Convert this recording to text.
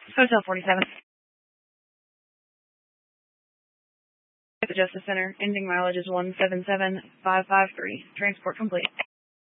Hotel 47. At the Justice Center. Ending mileage is 177553. Transport complete.